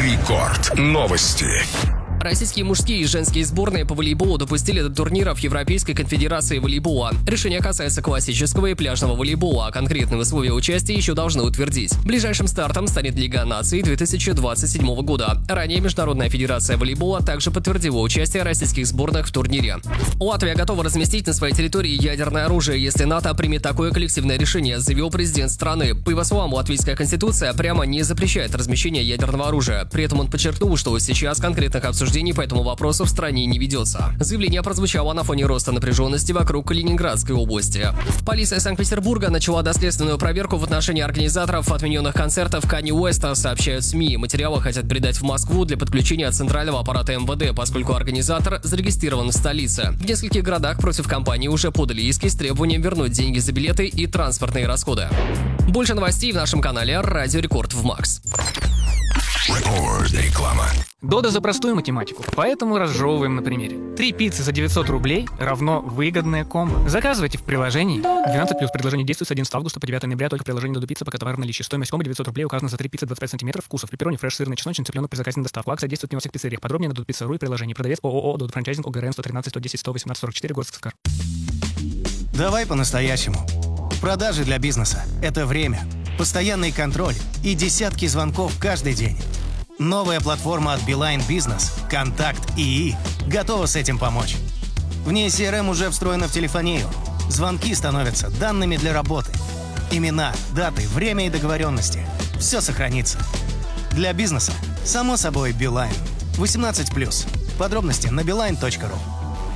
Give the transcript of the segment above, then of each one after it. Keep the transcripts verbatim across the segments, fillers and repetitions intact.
Рекорд. Новости. Российские мужские и женские сборные по волейболу допустили до турниров Европейской конфедерации волейбола. Решение касается классического и пляжного волейбола, а конкретные условия участия еще должны утвердить. Ближайшим стартом станет Лига наций две тысячи двадцать седьмого года. Ранее Международная федерация волейбола также подтвердила участие российских сборных в турнире. Латвия готова разместить на своей территории ядерное оружие, если НАТО примет такое коллективное решение, заявил президент страны. По его словам, латвийская конституция прямо не запрещает размещение ядерного оружия. При этом он подчеркнул, что сейчас конкретных обсуждений по этому вопросу в стране не ведется. Заявление прозвучало на фоне роста напряженности вокруг Калининградской области. Полиция Санкт-Петербурга начала доследственную проверку в отношении организаторов отмененных концертов Канье Уэста, сообщают СМИ. Материалы хотят передать в Москву для подключения центрального аппарата эм вэ дэ, поскольку организатор зарегистрирован в столице. В нескольких городах против компании уже подали иски с требованием вернуть деньги за билеты и транспортные расходы. Больше новостей в нашем канале Радио Рекорд в Макс. Рекорд. Реклама. Дода за простую математику, поэтому разжевываем на примере. Три пиццы за девятьсот рублей равно выгодное комбо. Заказывайте в приложении. двенадцать плюс предложение действует с одиннадцатого августа по девятого ноября только в приложении Dodo Pizza, пока товар в наличии. Стоимость комбо девятьсот рублей указана за три пиццы двадцать пять сантиметров вкусов. Пепперони, фреш, сырный, чесночный, цыпленок при заказе на доставку. Акция действует не во всех пиццериях. Подробнее на dodo pizza точка ru и приложении. Продавец ООО Dodo Франчайзинг ОГРН сто тринадцать сто десять сто восемнадцать сорок четыре, город Сыктывкар. Давай по-настоящему. Продажи для бизнеса – это время, постоянный контроль и десятки звонков каждый день. Новая платформа от Beeline Business, Контакт ИИ, готова с этим помочь. В ней си эр эм уже встроена в телефонию. Звонки становятся данными для работы. Имена, даты, время и договоренности. Все сохранится. Для бизнеса, само собой, Beeline. восемнадцать плюс. Подробности на билайн точка ру.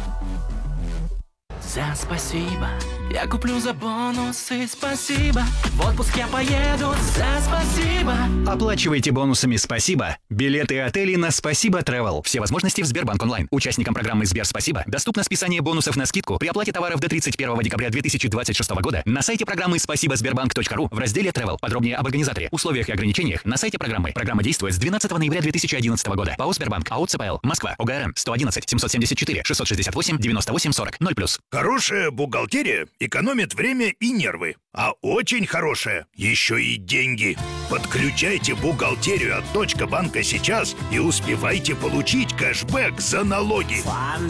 За спасибо, я куплю за бонусы, спасибо. В отпуск я поеду за спасибо. Оплачивайте бонусами «Спасибо» билеты и отели на «Спасибо Travel». Все возможности в Сбербанк онлайн. Участникам программы «Сбер Спасибо» доступно списание бонусов на скидку при оплате товаров до тридцать первого декабря две тысячи двадцать шестого года на сайте программы спасибо сбербанк точка ру в разделе Travel. Подробнее об организаторе, условиях и ограничениях на сайте программы. Программа действует с двенадцатого ноября две тысячи одиннадцатого года. ПАО Сбербанк, АО ЦПЛ, Москва, ОГРН сто одиннадцать семьсот семьдесят четыре шестьсот шестьдесят восемь девяносто восемь сорок ноль плюс. Хорошая бухгалтерия экономит время и нервы, а очень хорошая еще и деньги. Подключайте бухгалтерию от Точка банка сейчас и успевайте получить кэшбэк за налоги.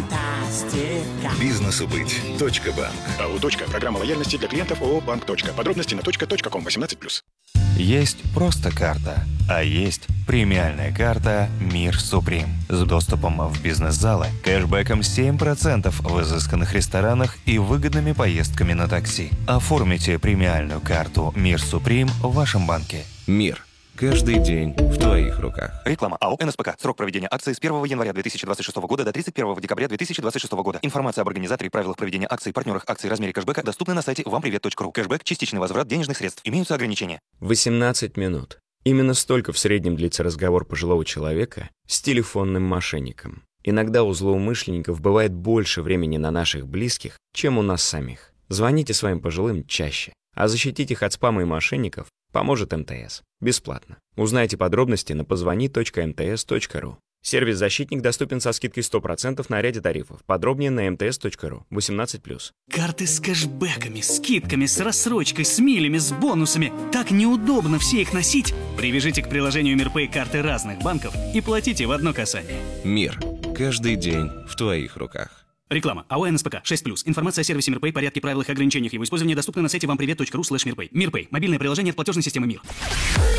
Фантастика. Бизнесу быть. Точка банк. АО «Точка». Программа лояльности для клиентов ООО «Банк. Точка». Подробности на точка точка ком восемнадцать плюс. Есть просто карта, а есть премиальная карта «Мир Суприм» с доступом в бизнес-залы, кэшбэком семь процентов в изысканных ресторанах и выгодными поездками на такси. Оформите премиальную карту «Мир Суприм» в вашем банке. Мир. Каждый день в твоих руках. Реклама. АО эн эс пэ ка. Срок проведения акции с первого января две тысячи двадцать шестого года до тридцать первого декабря две тысячи двадцать шестого года. Информация об организаторе и правилах проведения акций, партнерах акций, размере кэшбэка доступны на сайте вам привет точка ру. Кэшбэк – частичный возврат денежных средств. Имеются ограничения. восемнадцать минут. Именно столько в среднем длится разговор пожилого человека с телефонным мошенником. Иногда у злоумышленников бывает больше времени на наших близких, чем у нас самих. Звоните своим пожилым чаще. А защитить их от спама и мошенников поможет эм тэ эс. Бесплатно. Узнайте подробности на позвони точка эм тэ эс точка ру. Сервис «Защитник» доступен со скидкой сто процентов на ряде тарифов. Подробнее на эм тэ эс точка ру. восемнадцать плюс. Карты с кэшбэками, скидками, с рассрочкой, с милями, с бонусами. Так неудобно все их носить. Привяжите к приложению МирПэй карты разных банков и платите в одно касание. Мир. Каждый день в твоих руках. Реклама. АО эн эс пэ ка шесть плюс. Информация о сервисе МирПэй, порядке, правилах и ограничениях его использования доступна на сайте вам привет точка ру слэш МирПэй. МирПэй. Мобильное приложение от платежной системы МИР.